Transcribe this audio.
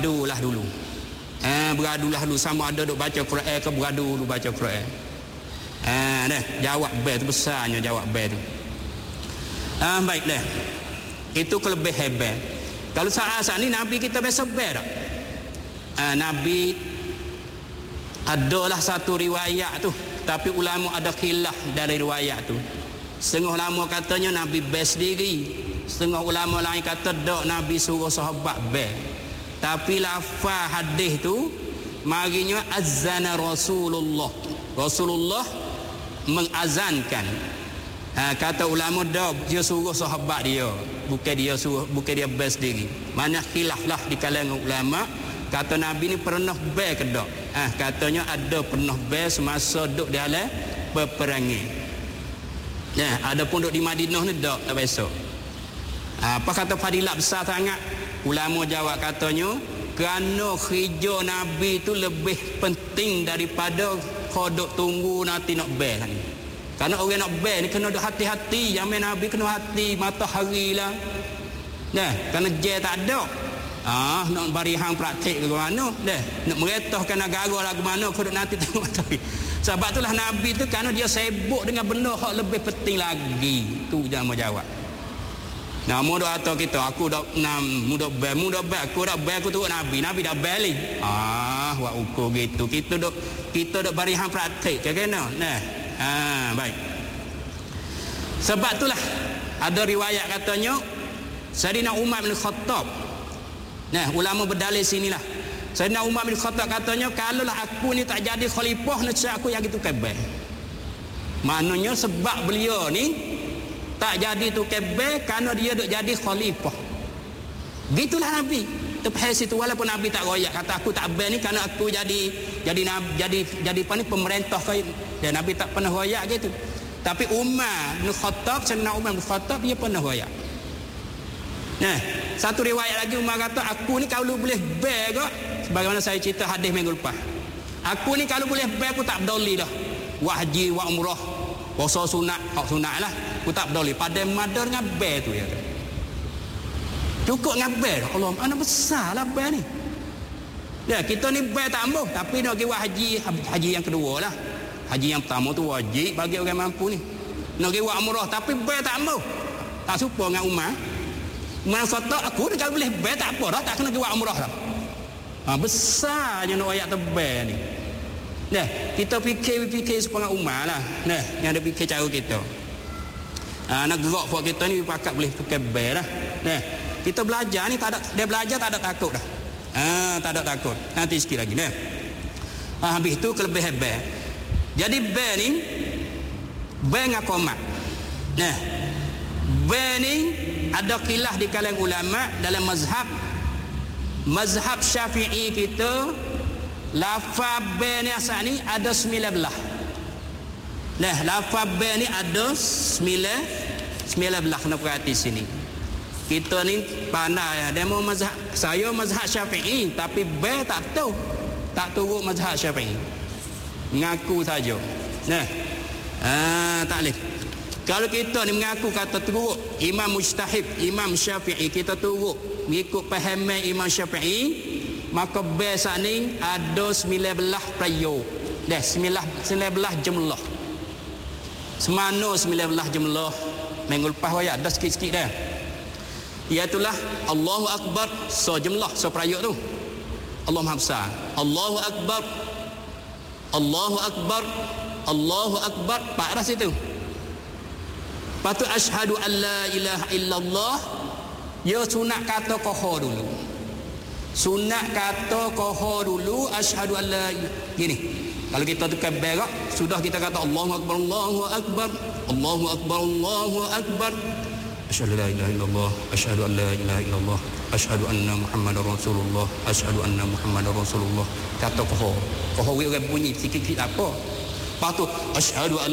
beradulah dulu. Beradulah dulu, sama ada duk baca Quran ke beradu dulu baca Quran. Dah jawab bel tu, besarnya jawab bel tu. Baik dah. Itu kelebihan hebat. Kalau saat ni Nabi kita biasa bel tak? Nabi adalah satu riwayat tu, tapi ulama ada khilaf dari riwayat tu. Setengah ulama katanya Nabi bel sendiri, setengah ulama lain kata dak, Nabi suruh sahabat bel. Tapi lafaz hadis tu marinya azana Rasulullah mengazankan. Kata ulama dak, dia suruh sahabat dia, bukan dia bel sendiri. Mana khilaf lah di kalangan ulama. Kata Nabi ni pernah bel ke dak? Katanya ada pernah bel semasa duduk di dalam peperangan. Ada pun duduk di Madinah ni dak, tak biasa. Apa kata fadilat besar sangat? Ulama jawab katanya kerana kerja Nabi tu lebih penting daripada kodok tunggu nanti nak bel ni. Kerana orang nak bel ni kena ada hati-hati. Yang Nabi kena hati matahari lah. Kerana je tak ada. Nak barihang praktik ke mana? Nak meretahkan negara lah ke mana? Kodok nanti tengok matahari. Sebab itulah Nabi tu kerana dia sibuk dengan benda yang lebih penting lagi. Tu jangan jawab. Nama doa atau kita, aku dah mudah bel, aku dah bel, aku turut Nabi dah bel ni. Buat ukur gitu. Kita dok barihang praktik kena. Baik. Sebab itulah ada riwayat katanya Sayyidina Umar bin Khattab. Ulama berdalil sinilah. Sayyidina Umar bin Khattab katanya kalaulah aku ni tak jadi khalifah, nescaya aku yang gitu kebel. Maknanya sebab beliau ni tak jadi tu kebel kerana dia duk jadi khalifah. Gitulah Nabi. Tepas situ walaupun Nabi tak royak kata aku tak bel ni kerana aku jadi apa ni pemerintah ke, dan Nabi tak pernah royak gitu. Tapi Umar bin Khattab, Sayyidina Umar bin Khattab dia pernah royak. Satu riwayat lagi Umar kata aku ni kalau boleh bel ke, sebagaimana saya cerita hadis minggu lepas. Aku ni kalau boleh bel aku tak peduli dah. Buat haji, buat umrah, puasa sunat, lah. Aku tak peduli. Pada madar dengan bel tu ya. Cukup dengan bel. Allah, mana besar lah bel ni. Kita ni bel tak ambuh. Tapi nak pergi buat haji yang kedua lah. Haji yang pertama tu wajib bagi orang mampu ni. Nak pergi buat umrah. Tapi bel tak ambuh. Tak serupa dengan Umar. Umar kata aku ni kalau boleh bel tak apa dah. Tak kena pergi buat umrah dah. Besarnya nak ayat tebal ni. Kita fikir supaya Umar lah. Yang ada fikir cara kita. Nak gerak buat kita ni pakat boleh pakai bel lah. Kita belajar ni tak ada, dia belajar tak ada takut dah. Tak ada takut. Nanti sikit lagi habis tu kelebihan bel. Jadi bel ni bel dengan qomat. Bel ni ada khilaf di kalangan ulama dalam mazhab Syafi'i kita. Lafaz bel ni asal ni ada 9 belah. Lafaz bel ni ada 9 belah. Kena perhati sini. Kita ni pandai. Demo mazhab, saya mazhab Syafi'i, tapi bel tak tahu. Tak turut mazhab Syafi'i. Mengaku saja. Tak boleh. Kalau kita ni mengaku kata turut Imam Mujtahid, Imam Syafi'i, kita turut mengikut pahaman Imam Syafi'i, maka bel saat ni ada 9 belah prayog. 9 belah jumlah. Semana 9 belah jumlah. Minggu lepas waya ada sikit-sikit dah. Iaitulah Allahu Akbar so jumlah so prayog tu. Allah Maha Besar. Allahu Akbar. Allahu Akbar. Allahu Akbar. Pak ras itu. Lepas tu asyhadu an la ilaha illallah. Ya sunat kata qahar dulu. Sunat kata qahar dulu. Asyhadu an la ilaha. Gini. Kalau kita tukar berak, sudah kita kata Allahu Akbar, Allahu Akbar, Allahu Akbar, Allahu Akbar. Asyhadu la ilaha illallah, asyhadu an la ilaha illallah, asyhadu anna Muhammadar Rasulullah, asyhadu anna Muhammadar Rasulullah. Kata qahar. Qahar orang bunyi sikit-sikit apa? Lepas tu asyhadu an